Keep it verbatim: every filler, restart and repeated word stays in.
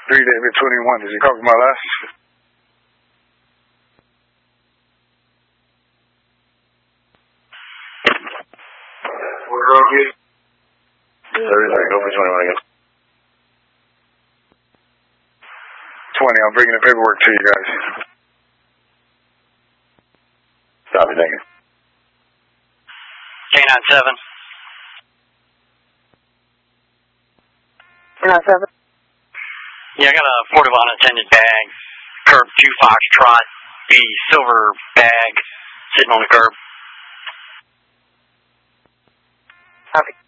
three David twenty-one, did you copy my last? We're okay. thirty-three, go for twenty-one again. twenty, I'm bringing the paperwork to you guys. Copy, thank you. K nine seven. K nine seven? Yeah, I got a Port of unattended bag, curb two Foxtrot, the silver bag sitting on the curb. Copy.